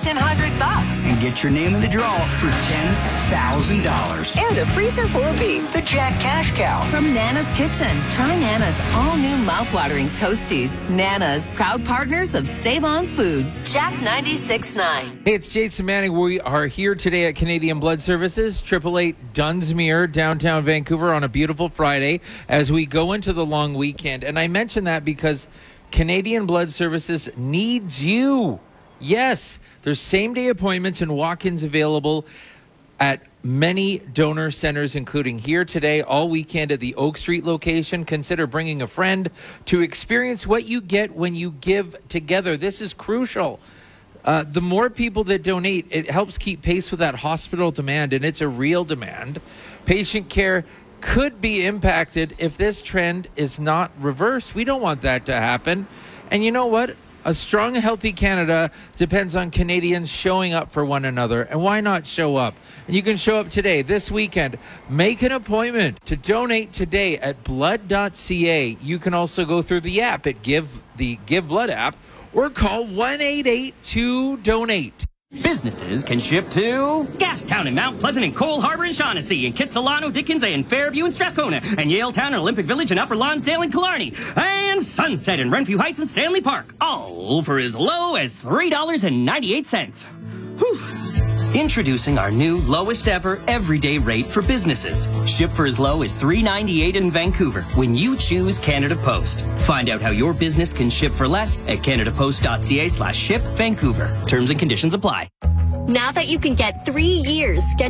$1,500. And get your name in the draw for $10,000. And a freezer full of beef. The Jack Cash Cow. From Nana's Kitchen. Try Nana's all-new mouthwatering Toasties. Nana's, proud partners of Save On Foods. Jack 96.9. Hey, it's Jason Manning. We are here today at Canadian Blood Services, 888 Dunsmuir, downtown Vancouver, on a beautiful Friday as we go into the long weekend. And I mention that because Canadian Blood Services needs you. Yes, there's same-day appointments and walk-ins available at many donor centers, including here today, all weekend at the Oak Street location. Consider bringing a friend to experience what you get when you give together. This is crucial. The more people that donate, it helps keep pace with that hospital demand, and it's a real demand. Patient care could be impacted if this trend is not reversed. We don't want that to happen. And you know what? A strong, healthy Canada depends on Canadians showing up for one another. And why not show up? And you can show up today, this weekend. Make an appointment to donate today at blood.ca. You can also go through the app at the Give Blood app, or call 1-888-2-DONATE. Businesses can ship to Gastown and Mount Pleasant and Cole Harbour and Shaughnessy and Kitsilano, Dickens and Fairview and Strathcona and Yaletown and Olympic Village and Upper Lonsdale and Killarney and Sunset and Renfrew Heights and Stanley Park, all for as low as $3.98. Whew. Introducing our new lowest ever everyday rate for businesses. Ship for as low as $3.98 in Vancouver when you choose Canada Post. Find out how your business can ship for less at canadapost.ca/ship Vancouver. Terms and conditions apply. Now that you can get 3 years scheduled